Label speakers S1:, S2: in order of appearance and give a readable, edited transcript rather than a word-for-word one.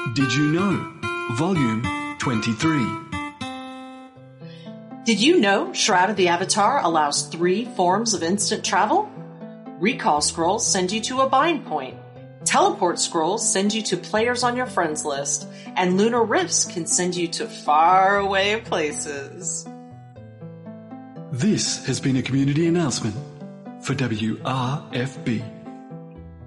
S1: Did You Know? Volume 23.
S2: Did you know Shroud of the Avatar allows 3 forms of instant travel? Recall scrolls send you to a bind point. Teleport scrolls send you to players on your friends list. And lunar rifts can send you to faraway places.
S1: This has been a community announcement for WRFB.